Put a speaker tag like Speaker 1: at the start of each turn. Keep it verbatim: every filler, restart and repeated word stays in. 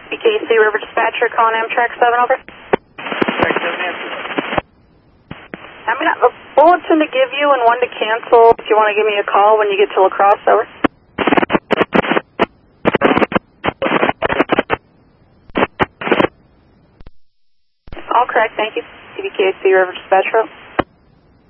Speaker 1: B K C River Dispatcher calling Amtrak seven, over.
Speaker 2: Amtrak seven, answer.
Speaker 1: I'm going to have a bulletin to give you and one to cancel if you want to give me a call when you get to La Crosse, over. All correct, thank you. B K C River Dispatcher.